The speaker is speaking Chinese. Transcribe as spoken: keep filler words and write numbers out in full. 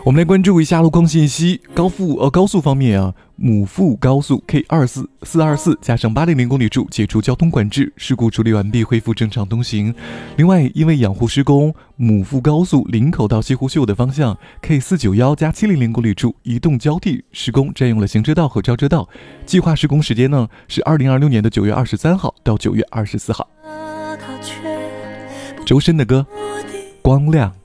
我们来关注一下路况信息。高速呃高速方面啊，母富高速 K 二四四二四加上八零零公里处解除交通管制，事故处理完毕，恢复正常通行。另外，因为养护施工，母富高速林口到西湖秀的方向 K 四九一加七零零公里处移动交替施工，占用了行车道和超车道。计划施工时间呢是二零二六年的九月二十三号到九月二十四号。周深的歌，光亮。